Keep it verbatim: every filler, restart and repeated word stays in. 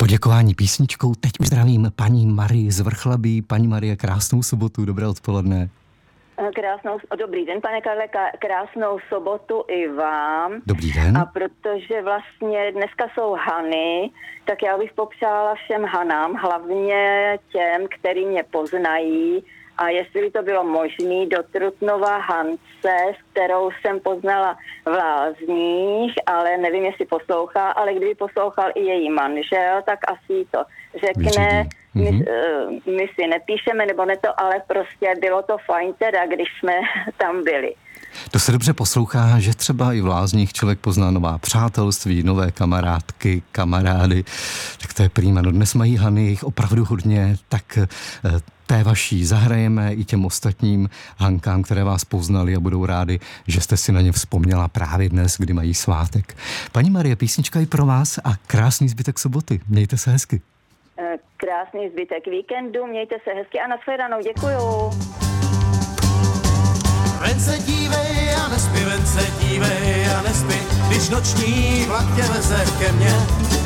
Poděkování písničkou. Teď už zdravím paní Marii z Vrchlabí. Paní Marie, krásnou sobotu, dobré odpoledne. Krásnou, dobrý den, pane Karle, krásnou sobotu i vám. Dobrý den. A protože vlastně dneska jsou Hany, tak já bych popřála všem Hanám, hlavně těm, který mě poznají. A jestli by to bylo možné, do Trutnova Hance, s kterou jsem poznala v Lázních, ale nevím, jestli poslouchá, ale kdyby poslouchal i její manžel, tak asi to řekne. My, mm-hmm. my si nepíšeme, nebo ne to, ale prostě bylo to fajn teda, když jsme tam byli. To se dobře poslouchá, že třeba i v Lázních člověk pozná nová přátelství, nové kamarádky, kamarády, tak to je prýma. No dnes mají Hany jich opravdu hodně, tak té vaší zahrajeme i těm ostatním Hankám, které vás poznali a budou rádi, že jste si na ně vzpomněla právě dnes, kdy mají svátek. Paní Marie, písnička i pro vás a krásný zbytek soboty. Mějte se hezky. Krásný zbytek víkendu, mějte se hezky a nashledanou, děkuju. Ven se dívej a nespí, ven se dívej a nespí, když noční vlak tě veze ke mně.